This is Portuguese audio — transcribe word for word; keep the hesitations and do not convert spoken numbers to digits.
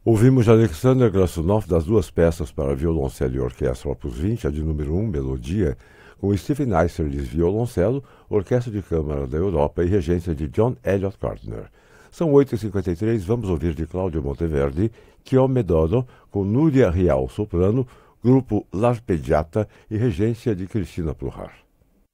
Ouvimos Alexander Glazunov das duas peças para violoncelo e orquestra Opus vinte, a de número um, Melodia, com Stephen Eisserlis violoncelo, Orquestra de Câmara da Europa e regência de John Elliott Gardner. São oito e cinquenta e três, vamos ouvir de Cláudio Monteverdi, Chiome Dodo, com Núria Rial soprano, grupo L'Arpeggiata e regência de Cristina Pluhar.